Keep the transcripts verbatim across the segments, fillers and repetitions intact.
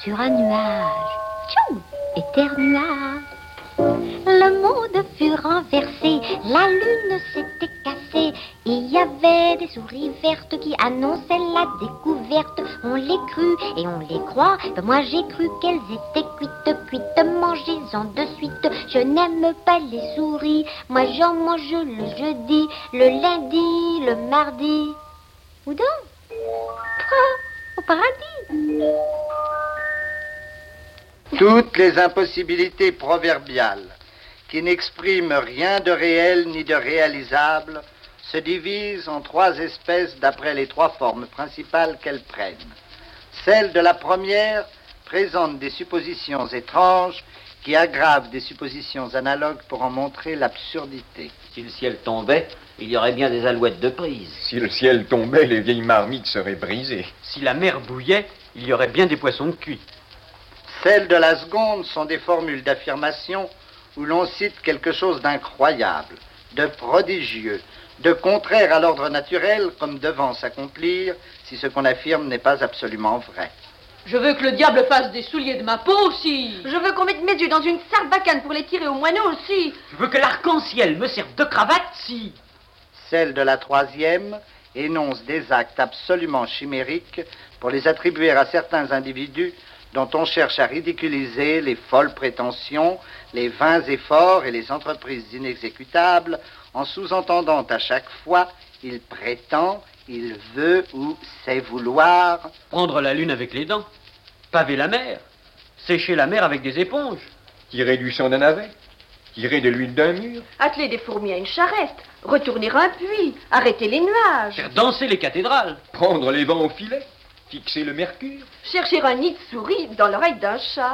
sur un nuage, tchou, éternua. Le monde fut renversé, la lune s'était cassée. Il y avait des souris vertes qui annonçaient la découverte. On les crut et on les croit, ben moi j'ai cru qu'elles étaient cuites, cuites, mangez-en de suite. Je n'aime pas les souris, moi j'en mange le jeudi, le lundi, le mardi. Où donc? Ah, au paradis. Toutes les impossibilités proverbiales qui n'expriment rien de réel ni de réalisable se divisent en trois espèces d'après les trois formes principales qu'elles prennent. Celle de la première présente des suppositions étranges qui aggravent des suppositions analogues pour en montrer l'absurdité. Si le ciel tombait, il y aurait bien des alouettes de prise. Si le ciel tombait, les vieilles marmites seraient brisées. Si la mer bouillait, il y aurait bien des poissons de cuit. Celles de la seconde sont des formules d'affirmation où l'on cite quelque chose d'incroyable, de prodigieux, de contraire à l'ordre naturel comme devant s'accomplir si ce qu'on affirme n'est pas absolument vrai. Je veux que le diable fasse des souliers de ma peau aussi. Je veux qu'on mette mes yeux dans une sarbacane pour les tirer au moineau aussi. Je veux que l'arc-en-ciel me serve de cravate si... Celle de la troisième énonce des actes absolument chimériques pour les attribuer à certains individus dont on cherche à ridiculiser les folles prétentions, les vains efforts et les entreprises inexécutables, en sous-entendant à chaque fois « il prétend », « il veut » ou « sait vouloir ». Prendre la lune avec les dents, paver la mer, sécher la mer avec des éponges. Tirer du sang d'un navet, tirer de l'huile d'un mur. Atteler des fourmis à une charrette, retourner un puits, arrêter les nuages. Faire danser les cathédrales. Prendre les vents au filet, fixer le mercure. Chercher un nid de souris dans l'oreille d'un chat.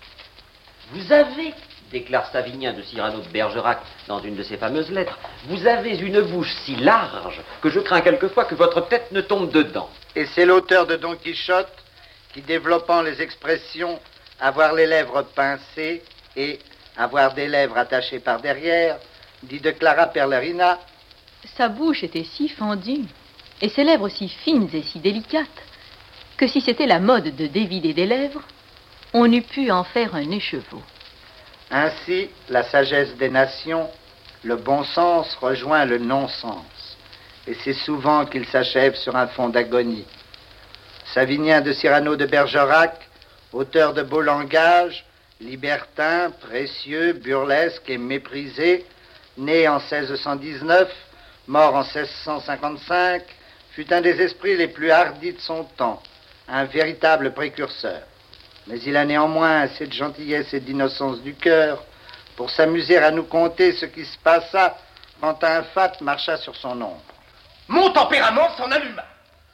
Vous avez, déclare Savinien de Cyrano de Bergerac dans une de ses fameuses lettres, vous avez une bouche si large que je crains quelquefois que votre tête ne tombe dedans. Et c'est l'auteur de Don Quichotte qui, développant les expressions « avoir les lèvres pincées » et « avoir des lèvres attachées par derrière », dit de Clara Perlerina: sa bouche était si fendue, et ses lèvres si fines et si délicates, que si c'était la mode de dévider des lèvres, on eût pu en faire un écheveau. Ainsi, la sagesse des nations, le bon sens rejoint le non-sens, et c'est souvent qu'il s'achève sur un fond d'agonie. Savinien de Cyrano de Bergerac, auteur de beaux langages, libertin, précieux, burlesque et méprisé, né en seize cent dix-neuf, mort en seize cent cinquante-cinq, fut un des esprits les plus hardis de son temps, un véritable précurseur. Mais il a néanmoins assez de gentillesse et d'innocence du cœur pour s'amuser à nous conter ce qui se passa quand un fat marcha sur son ombre. Mon tempérament s'en alluma.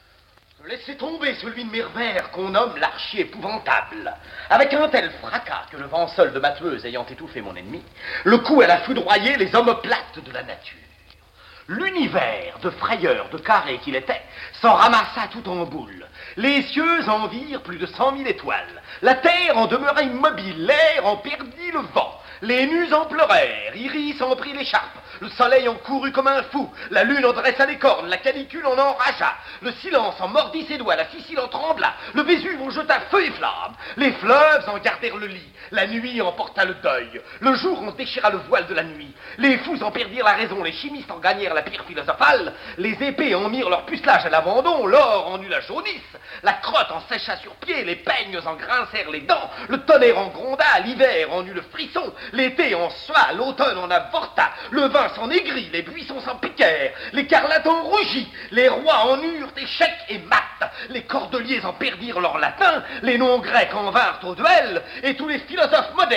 Je laissai tomber celui de mes revers qu'on nomme l'archi épouvantable. Avec un tel fracas que le vent seul de ma tueuse ayant étouffé mon ennemi, le coup elle a foudroyé les omoplates de la nature. L'univers de frayeur, de carré qu'il était, s'en ramassa tout en boule. Les cieux en virent plus de cent mille étoiles. La terre en demeura immobile, l'air en perdit le vent. Les nus en pleurèrent, Iris en prit l'écharpe, le soleil en courut comme un fou, la lune en dressa les cornes, la canicule en enragea, le silence en mordit ses doigts, la Sicile en trembla, le Vésuve en jeta feu et flamme, les fleuves en gardèrent le lit, la nuit emporta le deuil, le jour en déchira le voile de la nuit, les fous en perdirent la raison, les chimistes en gagnèrent la pierre philosophale, les épées en mirent leur pucelage à l'abandon, l'or en eut la jaunisse, la crotte en sécha sur pied, les peignes en grincèrent les dents, le tonnerre en gronda, l'hiver en eut le frisson, l'été en soie, l'automne en avorta, le vin s'en aigrit, les buissons s'en piquèrent, l'écarlate en rougit, les rois en eurent échec et mat, les cordeliers en perdirent leur latin, les noms grecs en vinrent au duel, et tous les philosophes modernes